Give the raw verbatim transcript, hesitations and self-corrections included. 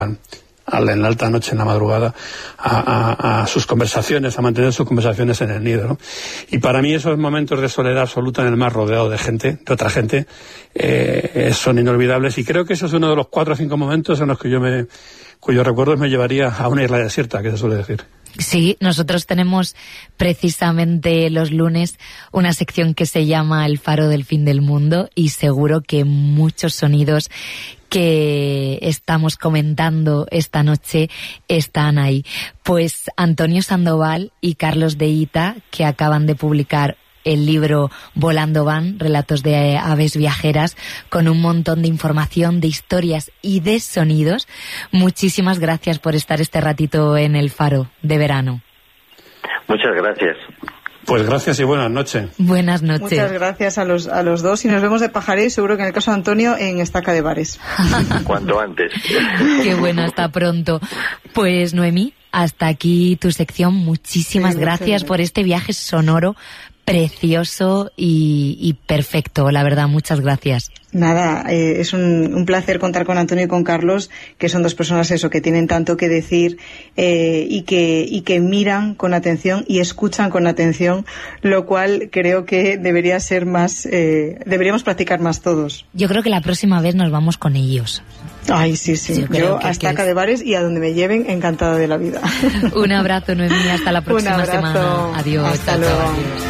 en la alta noche, en la madrugada, a, a, a sus conversaciones, a mantener sus conversaciones en el nido, ¿no? Y para mí esos momentos de soledad absoluta en el mar, rodeado de gente, de otra gente, eh, son inolvidables, y creo que eso es uno de los cuatro o cinco momentos en los que yo me, cuyos recuerdos me llevaría a una isla desierta, que se suele decir. Sí, nosotros tenemos precisamente los lunes una sección que se llama El Faro del Fin del Mundo, y seguro que muchos sonidos que estamos comentando esta noche están ahí. Pues Antonio Sandoval y Carlos de Ita, que acaban de publicar el libro Volando Van, relatos de aves viajeras, con un montón de información, de historias y de sonidos. Muchísimas gracias por estar este ratito en el Faro de verano. Muchas gracias. Pues gracias y buenas noches. Buenas noches. Muchas gracias a los a los dos, y nos vemos de pajaré, seguro que en el caso de Antonio en Estaca de Bares. Cuanto antes. Qué bueno, hasta pronto. Pues Noemí, hasta aquí tu sección. Muchísimas sí, gracias por este viaje sonoro precioso y, y perfecto, la verdad, muchas gracias. Nada, eh, es un, un placer contar con Antonio y con Carlos, que son dos personas eso, que tienen tanto que decir eh, y que y que miran con atención y escuchan con atención, lo cual creo que debería ser más, eh, deberíamos practicar más todos. Yo creo que la próxima vez nos vamos con ellos. Ay, sí, sí. Yo, Yo a Estaca de Bares y a donde me lleven, encantada de la vida. Un abrazo, Noemí, hasta la próxima semana. Adiós. Hasta luego. Adiós.